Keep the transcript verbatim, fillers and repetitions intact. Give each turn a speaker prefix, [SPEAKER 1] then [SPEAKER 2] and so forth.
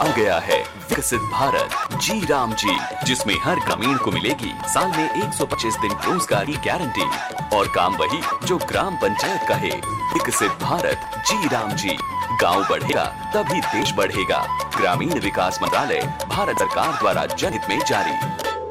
[SPEAKER 1] आ गया है विकसित भारत जी राम जी, जिसमें हर ग्रामीण को मिलेगी साल में एक सौ पच्चीस दिन रोजगार की गारंटी और काम वही जो ग्राम पंचायत कहे। विकसित भारत जी राम जी, गांव बढ़ेगा तभी देश बढ़ेगा। ग्रामीण विकास मंत्रालय, भारत सरकार द्वारा जनहित में जारी।